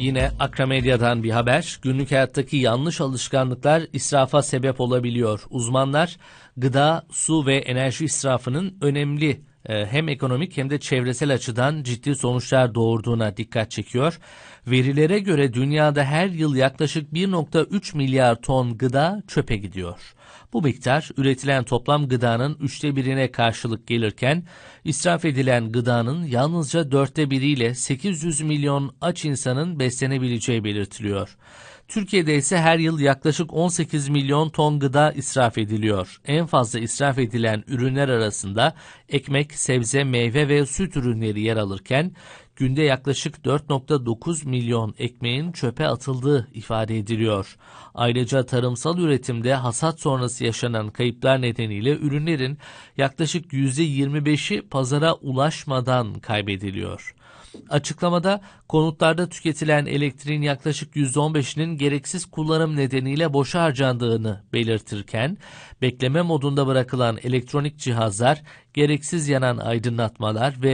Yine Akramedya'dan bir haber. Günlük hayattaki yanlış alışkanlıklar israfa sebep olabiliyor. Uzmanlar gıda, su ve enerji israfının önemli hem ekonomik hem de çevresel açıdan ciddi sonuçlar doğurduğuna dikkat çekiyor. Verilere göre dünyada her yıl yaklaşık 1,3 milyar ton gıda çöpe gidiyor. Bu miktar üretilen toplam gıdanın 1/3'ine karşılık gelirken israf edilen gıdanın yalnızca 1/4'iyle 800 milyon aç insanın beslenebileceği belirtiliyor. Türkiye'de ise her yıl yaklaşık 18 milyon ton gıda israf ediliyor. En fazla israf edilen ürünler arasında ekmek, sebze, meyve ve süt ürünleri yer alırken günde yaklaşık 4,9 milyon ekmeğin çöpe atıldığı ifade ediliyor. Ayrıca tarımsal üretimde hasat sonrası yaşanan kayıplar nedeniyle ürünlerin yaklaşık %25'i pazara ulaşmadan kaybediliyor. Açıklamada konutlarda tüketilen elektriğin yaklaşık %15'inin gereksiz kullanım nedeniyle boşa harcandığını belirtirken, bekleme modunda bırakılan elektronik cihazlar, gereksiz yanan aydınlatmalar ve